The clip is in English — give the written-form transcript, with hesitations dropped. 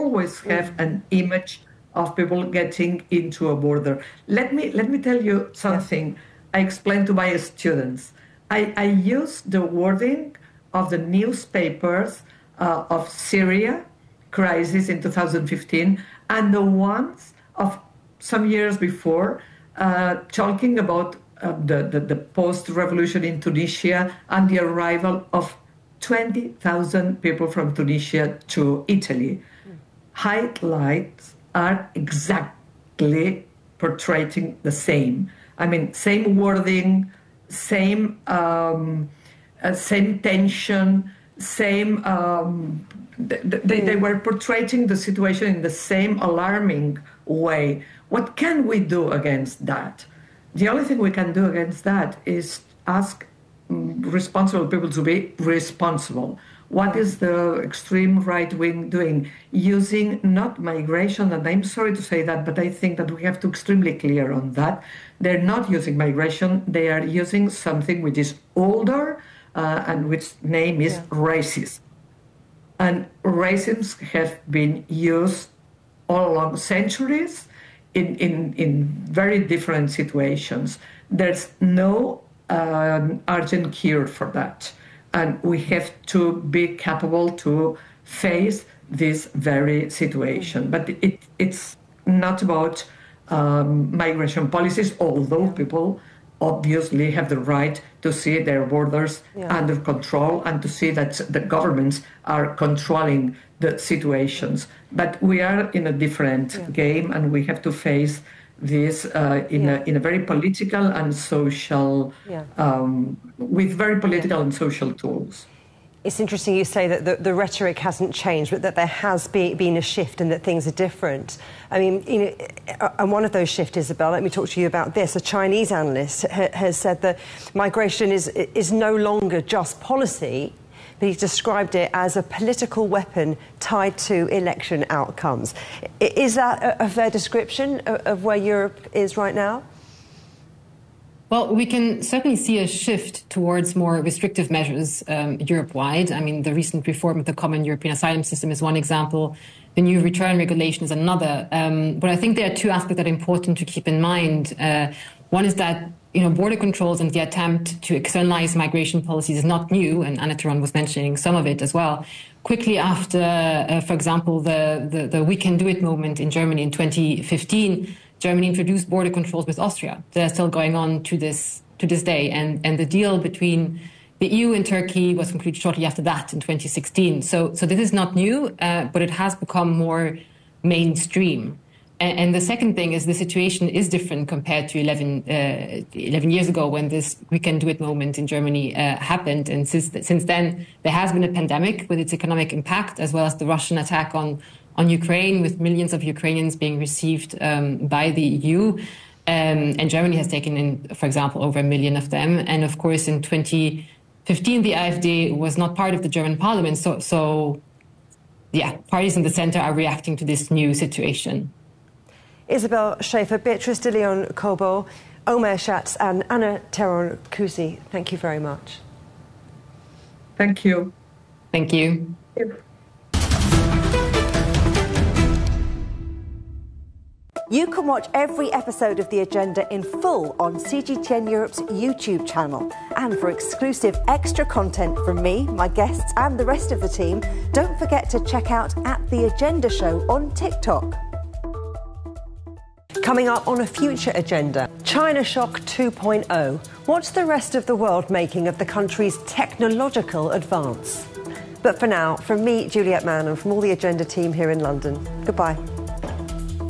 always have an image of people getting into a border. Let me tell you something. I explain to my students. I use the wording of the newspapers of Syria crisis in 2015 and the ones of some years before, talking about the post-revolution in Tunisia and the arrival of 20,000 people from Tunisia to Italy. Highlights are exactly portraying the same. I mean, same wording, same tension, same. They were portraying the situation in the same alarming way. What can we do against that? The only thing we can do against that is ask responsible people to be responsible. What is the extreme right wing doing? Using not migration, and I'm sorry to say that, but I think that we have to be extremely clear on that. They're not using migration, they are using something which is older and which name is racism. And racism have been used all along centuries in very different situations. There's no urgent cure for that. And we have to be capable to face this very situation. But it's not about migration policies, although people obviously have the right to see their borders under control and to see that the governments are controlling the situations. But we are in a different game, and we have to face this in a very political and social, with very political and social tools. It's interesting you say that the rhetoric hasn't changed, but that there has been a shift and that things are different. I mean, you know, and one of those shifts, Isabel, let me talk to you about this. A Chinese analyst has said that migration is no longer just policy, but he's described it as a political weapon tied to election outcomes. Is that a fair description of where Europe is right now? Well, we can certainly see a shift towards more restrictive measures Europe-wide. I mean, the recent reform of the Common European Asylum System is one example. The new return regulation is another. But I think there are two aspects that are important to keep in mind. One is that, you know, border controls and the attempt to externalize migration policies is not new, and Anna Theron was mentioning some of it as well. Quickly after, for example, the We Can Do It movement in Germany in 2015, Germany introduced border controls with Austria. They're still going on to this day. And the deal between the EU and Turkey was concluded shortly after that in 2016. So this is not new, but it has become more mainstream. And the second thing is the situation is different compared to 11 years ago when this We Can Do It moment in Germany happened. And since then, there has been a pandemic with its economic impact, as well as the Russian attack on Ukraine, with millions of Ukrainians being received by the EU. And Germany has taken in, for example, over 1 million of them. And of course, in 2015, the AfD was not part of the German parliament. So parties in the center are reacting to this new situation. Isabel Schäfer, Beatrice de Leon-Cobo, Omer Schatz and Anna Theron-Cousi, thank you very much. Thank you. Thank you. You can watch every episode of The Agenda in full on CGTN Europe's YouTube channel. And for exclusive extra content from me, my guests and the rest of the team, don't forget to check out The Agenda Show on TikTok. Coming up on a future agenda, China Shock 2.0. What's the rest of the world making of the country's technological advance? But for now, from me, Juliette Mann, and from all the Agenda team here in London, goodbye.